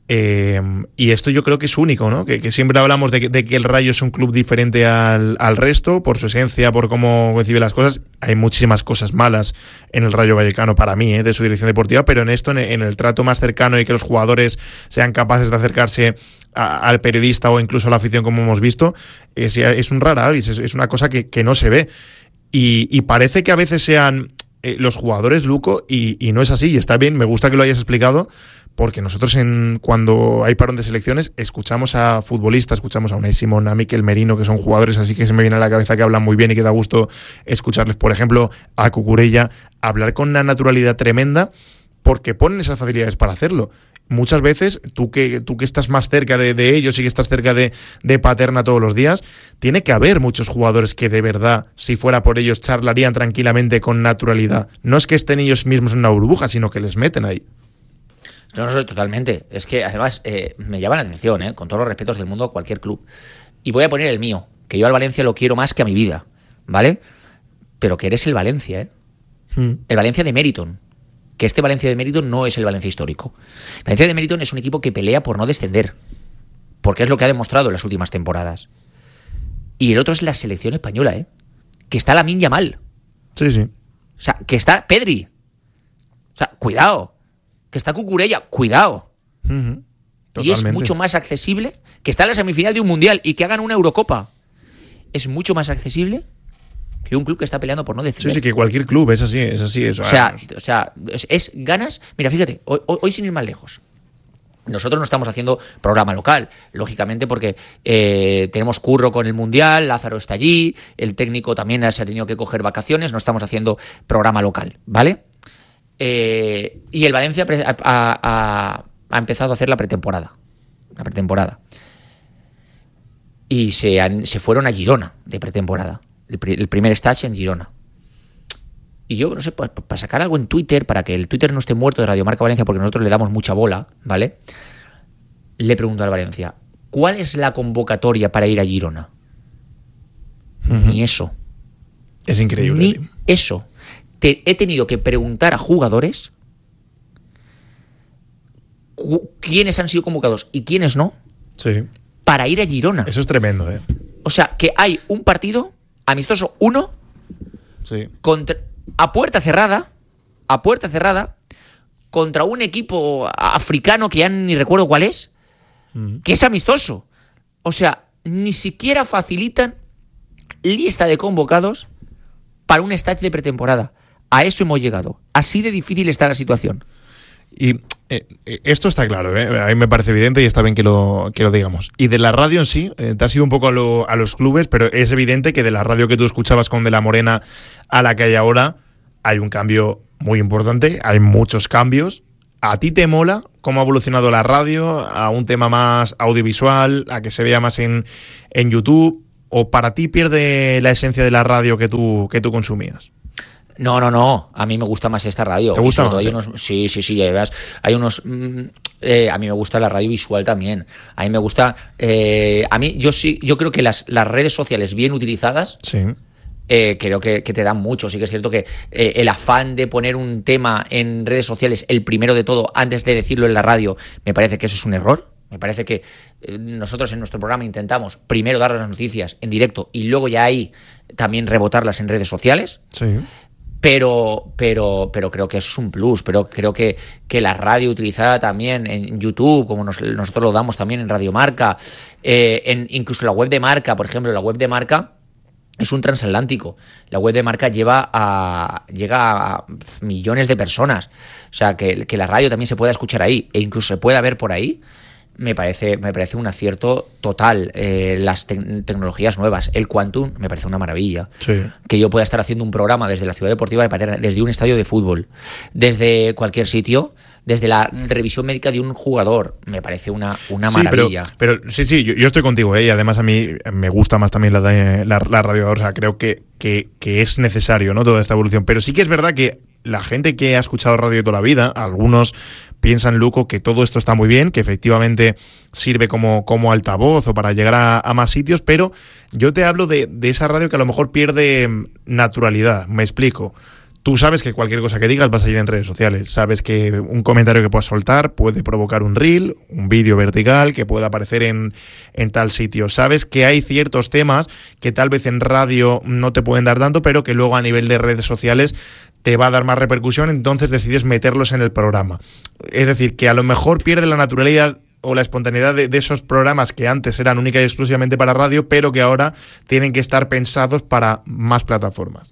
B: eh, y esto yo creo que es único, ¿no? Que, que siempre hablamos de que, de que el Rayo es un club diferente al, al resto, por su esencia, por cómo recibe las cosas. Hay muchísimas cosas malas en el Rayo Vallecano para mí, ¿eh? De su dirección deportiva, pero en esto, en, en el trato más cercano y que los jugadores sean capaces de acercarse a, al periodista o incluso a la afición, como hemos visto, es, es un rara avis, es, es una cosa que, que no se ve. Y, y parece que a veces sean eh, los jugadores, Luco, y, y no es así, y está bien, me gusta que lo hayas explicado, porque nosotros en cuando hay parón de selecciones escuchamos a futbolistas, escuchamos a Unai Simón, a Mikel Merino, que son jugadores así que se me viene a la cabeza que hablan muy bien y que da gusto escucharles, por ejemplo, a Cucurella, hablar con una naturalidad tremenda, porque ponen esas facilidades para hacerlo. Muchas veces, tú que tú que estás más cerca de, de ellos y que estás cerca de, de Paterna todos los días, tiene que haber muchos jugadores que de verdad, si fuera por ellos, charlarían tranquilamente con naturalidad. No es que estén ellos mismos en una burbuja, sino que les meten ahí.
A: No, no soy totalmente. Es que además eh, me llama la atención, eh, con todos los respetos del mundo, a cualquier club. Y voy a poner el mío, que yo al Valencia lo quiero más que a mi vida, ¿vale? Pero que eres el Valencia, ¿eh? Hmm. El Valencia de Meriton. Que este Valencia de Meriton no es el Valencia histórico. El Valencia de Meriton es un equipo que pelea por no descender, porque es lo que ha demostrado en las últimas temporadas. Y el otro es la selección española, ¿eh? Que está Lamine Yamal.
B: Sí, sí.
A: O sea, que está Pedri. O sea, cuidado. Que está Cucurella, cuidado. Uh-huh. Y es mucho más accesible que está en la semifinal de un mundial y que hagan una Eurocopa. Es mucho más accesible que un club que está peleando por no descender.
B: Sí, sí, que cualquier club, es así, es así. Eso.
A: O sea, o sea es, es ganas. Mira, fíjate, hoy, hoy sin ir más lejos. Nosotros no estamos haciendo programa local, lógicamente, porque eh, tenemos curro con el Mundial, Lázaro está allí, el técnico también se ha tenido que coger vacaciones, no estamos haciendo programa local, ¿vale? Eh, y el Valencia ha, ha, ha empezado a hacer la pretemporada. La pretemporada. Y se, han, se fueron a Girona de pretemporada. El, el primer stage en Girona. Y yo, no sé, para, para sacar algo en Twitter, para que el Twitter no esté muerto de Radio Marca Valencia, porque nosotros le damos mucha bola, ¿vale? Le pregunto al Valencia, ¿cuál es la convocatoria para ir a Girona? Uh-huh. Ni eso.
B: Es increíble.
A: Ni tío. Eso. Te, he tenido que preguntar a jugadores cu- quiénes han sido convocados y quiénes no,
B: sí,
A: para ir a Girona.
B: Eso es tremendo, ¿eh?
A: O sea, que hay un partido amistoso, uno,
B: sí,
A: contra, a puerta cerrada, a puerta cerrada, contra un equipo africano que ya ni recuerdo cuál es, mm. que es amistoso. O sea, ni siquiera facilitan lista de convocados para un stage de pretemporada. A eso hemos llegado. Así de difícil está la situación.
B: Y Eh, esto está claro, ¿eh? A mí me parece evidente y está bien que lo, que lo digamos. Y de la radio en sí, eh, te has ido un poco a, lo, a los clubes, pero es evidente que de la radio que tú escuchabas con De la Morena a la que hay ahora, hay un cambio muy importante, hay muchos cambios. ¿A ti te mola cómo ha evolucionado la radio a un tema más audiovisual, a que se vea más en, en YouTube? ¿O para ti pierde la esencia de la radio que tú, que tú consumías?
A: No, no, no. A mí me gusta más esta radio.
B: ¿Te gusta más?
A: Hay unos, sí, sí, sí. Además, hay unos. Mm, eh, a mí me gusta la radio visual también. A mí me gusta. Eh, a mí, yo sí, yo creo que las, las redes sociales bien utilizadas.
B: Sí.
A: Eh, creo que, que te dan mucho. Sí que es cierto que eh, el afán de poner un tema en redes sociales, el primero de todo, antes de decirlo en la radio, me parece que eso es un error. Me parece que eh, nosotros en nuestro programa intentamos primero dar las noticias en directo y luego ya ahí también rebotarlas en redes sociales.
B: Sí.
A: Pero, pero, pero creo que eso es un plus, pero creo que, que la radio utilizada también en YouTube, como nos, nosotros lo damos también en Radio Marca, eh, en incluso la web de Marca, por ejemplo, la web de Marca es un transatlántico. La web de Marca lleva a, llega a millones de personas. O sea, que, que la radio también se pueda escuchar ahí e incluso se pueda ver por ahí. Me parece, me parece un acierto total. Eh, las te- tecnologías nuevas, el Quantum, me parece una maravilla.
B: Sí.
A: Que yo pueda estar haciendo un programa desde la Ciudad Deportiva de Paterna, desde un estadio de fútbol, desde cualquier sitio, desde la revisión médica de un jugador, me parece una, una
B: sí,
A: maravilla.
B: Pero, pero sí, sí, yo, yo estoy contigo, ¿eh? Y además a mí me gusta más también la, de, la, la radio. O sea, creo que, que, que es necesario, ¿no?, toda esta evolución. Pero sí que es verdad que la gente que ha escuchado radio toda la vida, algunos piensan, Luco, que todo esto está muy bien, que efectivamente sirve como, como altavoz o para llegar a, a más sitios, pero yo te hablo de, de esa radio que a lo mejor pierde naturalidad. Me explico. Tú sabes que cualquier cosa que digas vas a ir en redes sociales. Sabes que un comentario que puedas soltar puede provocar un reel, un vídeo vertical que pueda aparecer en, en tal sitio. Sabes que hay ciertos temas que tal vez en radio no te pueden dar tanto, pero que luego a nivel de redes sociales te va a dar más repercusión, entonces decides meterlos en el programa. Es decir, que a lo mejor pierde la naturalidad o la espontaneidad de, de esos programas que antes eran única y exclusivamente para radio, pero que ahora tienen que estar pensados para más plataformas.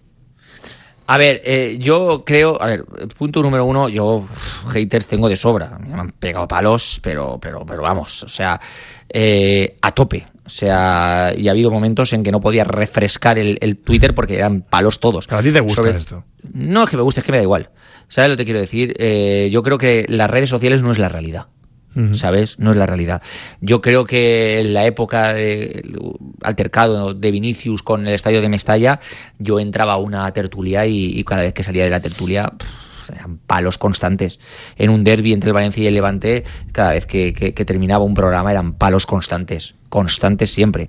A: A ver, eh, yo creo, a ver, punto número uno, yo uf, haters tengo de sobra, me han pegado palos, pero, pero, pero vamos, o sea, eh, a tope. O sea, y ha habido momentos en que no podía refrescar el, el Twitter porque eran palos todos.
B: ¿Pero a ti te gusta
A: Sobre...
B: esto?
A: No es que me guste, es que me da igual. ¿Sabes lo que te quiero decir? Eh, yo creo que las redes sociales no es la realidad. Uh-huh. ¿Sabes? No es la realidad. Yo creo que en la época del altercado de Vinicius con el estadio de Mestalla, yo entraba a una tertulia y, y cada vez que salía de la tertulia... Pff, eran palos constantes. En un derbi entre el Valencia y el Levante, cada vez que, que, que terminaba un programa eran palos constantes. Constantes siempre.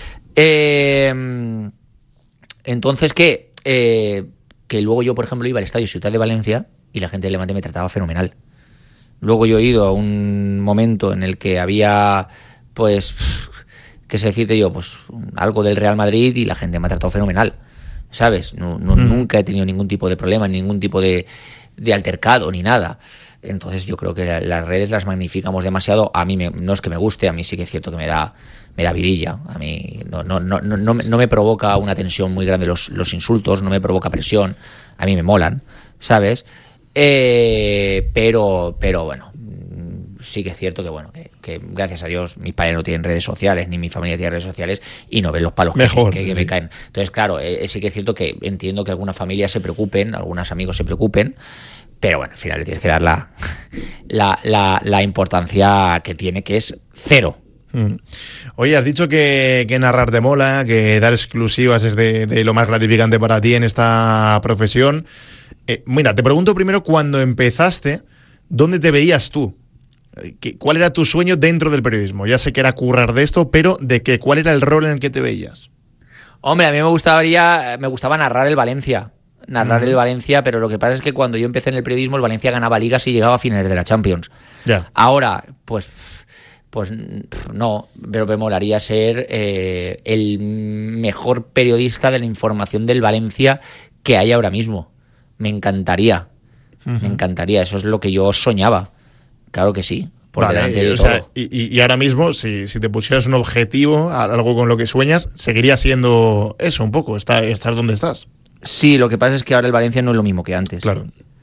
A: Eh, entonces, ¿qué? Eh, que luego yo, por ejemplo, iba al estadio Ciutat de Valencia y la gente del Levante me trataba fenomenal. Luego yo he ido a un momento en el que había, pues, qué sé decirte yo, pues algo del Real Madrid y la gente me ha tratado fenomenal. ¿Sabes? No, no, mm. Nunca he tenido ningún tipo de problema, ningún tipo de, de altercado, ni nada. Entonces yo creo que la, las redes las magnificamos demasiado. A mí me, no es que me guste, a mí sí que es cierto que me da me da vidilla. A mí no, no, no, no, no, no me provoca una tensión muy grande los, los insultos, no me provoca presión. A mí me molan, ¿sabes? Eh, pero, pero bueno, sí que es cierto que bueno que, que gracias a Dios mis padres no tienen redes sociales ni mi familia tiene redes sociales y no ven los palos
B: Mejor,
A: que, que, que
B: sí.
A: me caen. Entonces claro, eh, sí que es cierto que entiendo que algunas familias se preocupen, algunos amigos se preocupen, pero bueno, al final le tienes que dar la, la, la, la importancia que tiene, que es cero.
B: Mm. Oye, has dicho que, que narrar te mola, que dar exclusivas es de, de lo más gratificante para ti en esta profesión. Eh, mira, te pregunto primero, cuando empezaste, ¿dónde te veías tú? ¿Cuál era tu sueño dentro del periodismo? Ya sé que era currar de esto, pero ¿de qué? ¿Cuál era el rol en el que te veías?
A: Hombre, a mí me gustaría, me gustaba narrar el Valencia. Narrar uh-huh. el Valencia, pero lo que pasa es que cuando yo empecé en el periodismo, el Valencia ganaba ligas y llegaba a finales de la Champions.
B: Yeah.
A: Ahora, pues, pues no, pero me molaría ser eh, el mejor periodista de la información del Valencia que hay ahora mismo. Me encantaría, uh-huh. me encantaría. Eso es lo que yo soñaba. Claro que sí. Por
B: vale,
A: delante de
B: o
A: todo.
B: Sea, y, y ahora mismo, si, si te pusieras un objetivo, algo con lo que sueñas, seguiría siendo eso un poco, estar, estar donde estás.
A: Sí, lo que pasa es que ahora el Valencia no es lo mismo que antes.
B: Claro.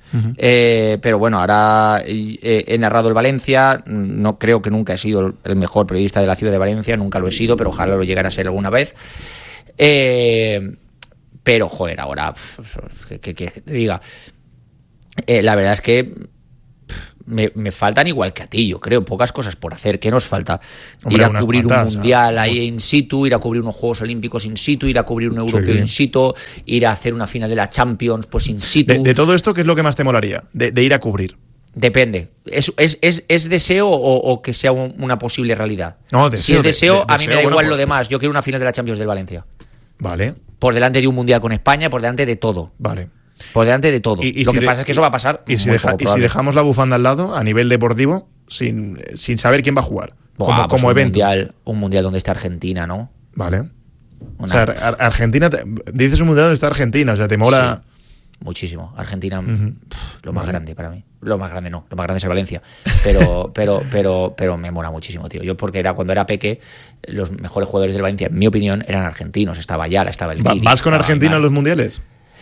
A: Uh-huh. Eh, pero bueno, ahora eh, he narrado el Valencia. No creo que nunca he sido el mejor periodista de la ciudad de Valencia, nunca lo he sido, pero ojalá lo llegara a ser alguna vez. Eh, pero, joder, ahora, que, que, que te diga, eh, la verdad es que me, me faltan igual que a ti, yo creo, pocas cosas por hacer. ¿Qué nos falta? Hombre, ir a cubrir cuantas, un mundial ahí in situ, ir a cubrir unos Juegos Olímpicos in situ, ir a cubrir un europeo sí. in situ, ir a hacer una final de la Champions pues in situ.
B: De, de todo esto, ¿qué es lo que más te molaría? De, de ir a cubrir.
A: Depende. ¿Es, es, es, es deseo o, o que sea un, una posible realidad?
B: No, deseo.
A: Si es deseo, de, de, a mí deseo, me da igual bueno, lo demás. Yo quiero una final de la Champions del Valencia.
B: Vale.
A: Por delante de un mundial con España, por delante de todo.
B: Vale.
A: Por delante de todo.
B: Y, y
A: lo
B: si
A: que
B: de,
A: pasa es que eso va a pasar.
B: Y si, deja, y si dejamos la bufanda al lado, a nivel deportivo, sin, sin saber quién va a jugar.
A: Buah,
B: como
A: pues
B: como
A: un
B: evento.
A: Mundial, un mundial donde esté Argentina, ¿no?
B: Vale.
A: Una...
B: O sea, Ar- Argentina, te, dices un mundial donde está Argentina, o sea, te mola.
A: Sí. Muchísimo. Argentina,
B: uh-huh.
A: pff, lo más
B: vale.
A: grande para mí. Lo más grande no, lo más grande es el Valencia. Pero, pero, pero, pero me mola muchísimo, tío. Yo porque era cuando era peque, los mejores jugadores del Valencia, en mi opinión, eran argentinos. Estaba Ayala, estaba el Guiri,
B: ¿Vas con Argentina
A: Mal.
B: a los mundiales?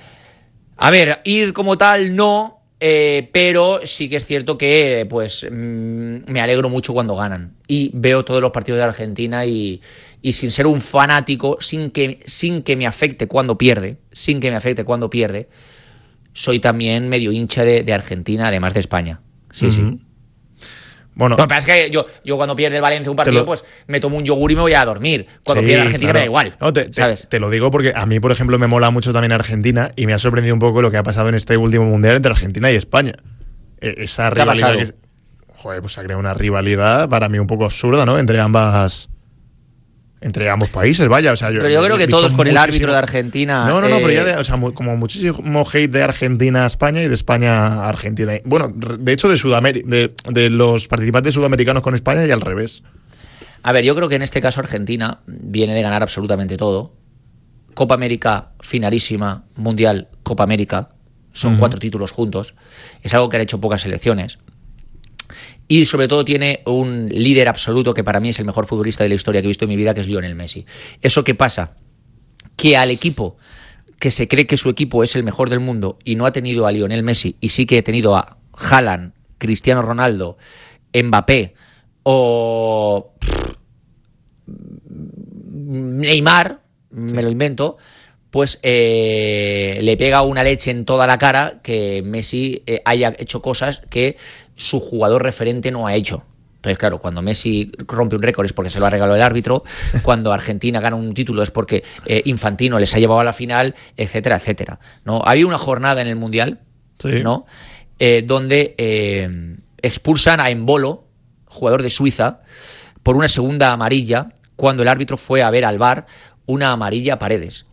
A: A ver, ir como tal no, eh, pero sí que es cierto que pues mmm, me alegro mucho cuando ganan. Y veo todos los partidos de Argentina y, y sin ser un fanático, sin que, sin que me afecte cuando pierde, sin que me afecte cuando pierde, soy también medio hincha de, de Argentina, además de España. Sí, uh-huh. sí.
B: Bueno,
A: lo que pasa es que yo, yo cuando pierde el Valencia un partido, lo... pues me tomo un yogur y me voy a dormir. Cuando
B: sí,
A: pierde Argentina
B: claro.
A: me da igual.
B: No, te,
A: ¿sabes?
B: Te, te lo digo porque a mí, por ejemplo, me mola mucho también Argentina y me ha sorprendido un poco lo que ha pasado en este último mundial entre Argentina y España. Esa
A: ¿Qué
B: rivalidad
A: ha pasado?
B: que... Joder, pues ha creado una rivalidad para mí un poco absurda, ¿no? Entre ambas... Entre ambos países, vaya, o sea, yo,
A: pero yo creo que todos con
B: muchísimo...
A: el árbitro de Argentina.
B: No, no, no,
A: eh...
B: pero ya, de, o sea, como muchísimo hate de Argentina a España y de España a Argentina. Bueno, de hecho, de Sudamérica, de, de los participantes sudamericanos con España y al revés.
A: A ver, yo creo que en este caso Argentina viene de ganar absolutamente todo. Copa América finalísima, Mundial, Copa América, son uh-huh. cuatro títulos juntos. Es algo que han hecho pocas selecciones. Y sobre todo tiene un líder absoluto que para mí es el mejor futbolista de la historia que he visto en mi vida, que es Lionel Messi. ¿Eso qué pasa? Que al equipo que se cree que su equipo es el mejor del mundo y no ha tenido a Lionel Messi y sí que ha tenido a Haaland, Cristiano Ronaldo, Mbappé o Neymar, sí. me lo invento, pues eh, le pega una leche en toda la cara que Messi eh, haya hecho cosas que su jugador referente no ha hecho. Entonces, claro, cuando Messi rompe un récord es porque se lo ha regalado el árbitro, cuando Argentina gana un título es porque eh, Infantino les ha llevado a la final, etcétera, etcétera, ¿no? Había una jornada en el Mundial, sí. ¿no? Eh, donde eh, expulsan a Embolo, jugador de Suiza, por una segunda amarilla, cuando el árbitro fue a ver al V A R una amarilla a Paredes.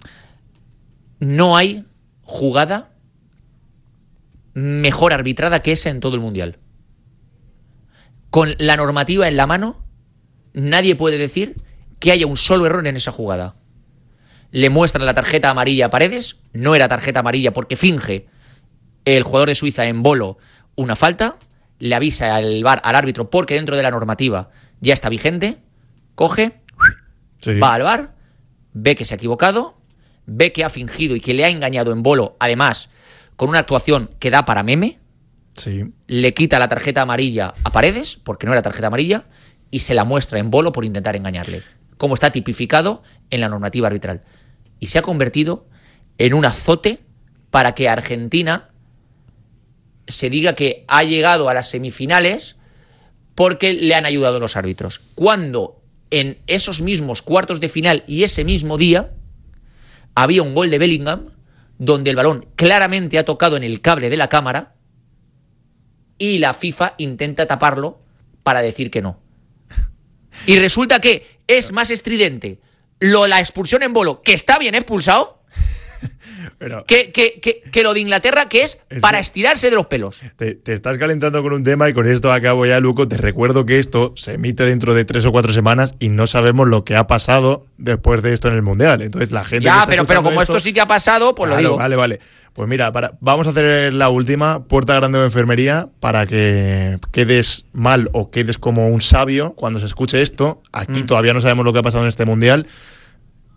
A: No hay jugada mejor arbitrada que esa en todo el Mundial. Con la normativa en la mano, nadie puede decir que haya un solo error en esa jugada. Le muestran la tarjeta amarilla a Paredes, no era tarjeta amarilla porque finge el jugador de Suiza Embolo una falta, le avisa al V A R, al árbitro, porque dentro de la normativa ya está vigente, coge, sí. va al V A R, ve que se ha equivocado, ve que ha fingido y que le ha engañado Embolo, además, con una actuación que da para meme,
B: sí.
A: le quita la tarjeta amarilla a Paredes, porque no era tarjeta amarilla, y se la muestra a Embolo por intentar engañarle, como está tipificado en la normativa arbitral. Y se ha convertido en un azote para que Argentina se diga que ha llegado a las semifinales porque le han ayudado los árbitros. Cuando en esos mismos cuartos de final y ese mismo día había un gol de Bellingham donde el balón claramente ha tocado en el cable de la cámara y la FIFA intenta taparlo para decir que no. Y resulta que es más estridente lo, la expulsión en Embolo, que está bien expulsado, Pero, que, que, que, que lo de Inglaterra, que es, es para que estirarse de los pelos.
B: Te, te estás calentando con un tema y con esto acabo ya, Luco. Te recuerdo que esto se emite dentro de tres o cuatro semanas y no sabemos lo que ha pasado después de esto en el Mundial. Entonces la gente...
A: Ya, pero, pero como esto, esto sí que ha pasado, pues
B: claro,
A: lo digo.
B: Vale, vale. Pues mira, para, vamos a hacer la última, puerta grande de enfermería, para que quedes mal o quedes como un sabio cuando se escuche esto. Aquí mm. todavía no sabemos lo que ha pasado en este Mundial.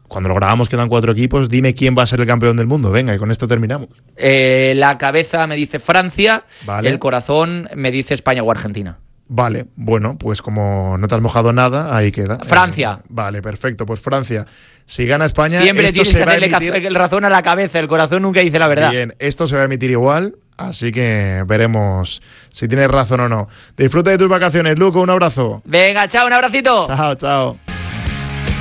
B: cuando lo grabamos quedan cuatro equipos, dime quién va a ser el campeón del mundo. Venga, y con esto terminamos.
A: Eh, la cabeza me dice Francia,
B: vale.
A: El corazón me dice España o Argentina.
B: Vale, bueno, pues como no te has mojado nada, ahí queda.
A: Francia.
B: Eh, vale, perfecto, pues Francia. Si gana España,
A: siempre
B: esto
A: tienes
B: se
A: que
B: va a
A: hacerle
B: emitir...
A: el razón a la cabeza, el corazón nunca dice la verdad.
B: Bien, esto se va a emitir igual, así que veremos si tienes razón o no. Disfruta de tus vacaciones, Luco, un abrazo.
A: Venga, chao, un abracito.
B: Chao, chao.